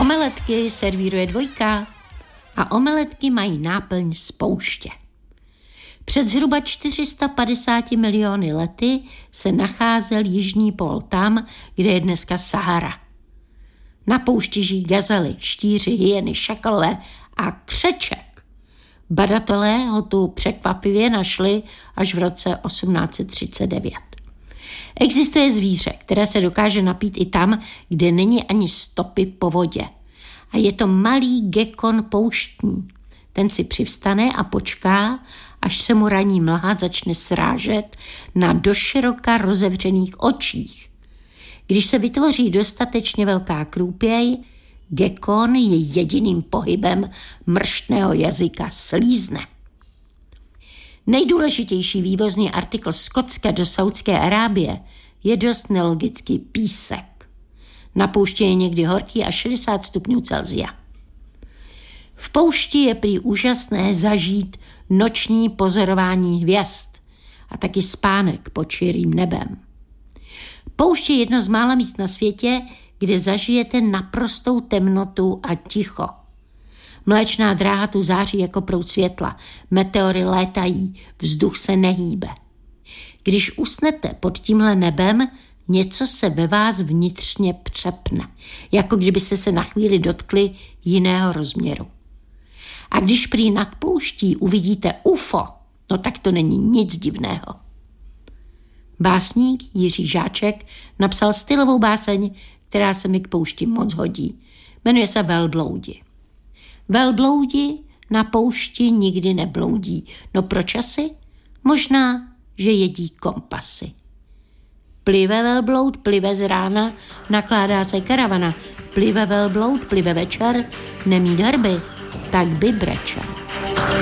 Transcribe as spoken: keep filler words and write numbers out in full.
Omeletky servíruje Dvojka a omeletky mají náplň z pouště. Před zhruba čtyři sta padesáti miliony lety se nacházel jižní pól tam, kde je dneska Sahara. Na poušti žijí gazely, štíři, hyeny, šakalové a křeček. Badatelé ho tu překvapivě našli až v roce osmnáct set třicet devět. Existuje zvíře, které se dokáže napít i tam, kde není ani stopy po vodě. A je to malý gekon pouštní. Ten si přivstane a počká, až se mu ranní mlha začne srážet na doširoka rozevřených očích. Když se vytvoří dostatečně velká krůpěj, gekon je jediným pohybem mrštného jazyka slízne. Nejdůležitější vývozní artikl z Skotska do Saúdské Arábie je dost nelogický písek. Na poušti je někdy horký až šedesát stupňů Celsia. V poušti je prý úžasné zažít noční pozorování hvězd a taky spánek pod širým nebem. Poušť je jedno z mála míst na světě, kde zažijete naprostou temnotu a ticho. Mléčná dráha tu září jako proud světla, meteory létají, vzduch se nehýbe. Když usnete pod tímhle nebem, něco se ve vás vnitřně přepne, jako kdybyste se na chvíli dotkli jiného rozměru. A když prý nad pouští uvidíte U F O, no tak to není nic divného. Básník Jiří Žáček napsal stylovou báseň, která se mi k poušti moc hodí. Jmenuje se Velbloudi. Velbloudi na poušti nikdy nebloudí. No proč asi? Možná, že jedí kompasy. Plive velbloud, plive z rána, nakládá se karavana. Plive velbloud, plive večer, nemít hrby, tak by brečel.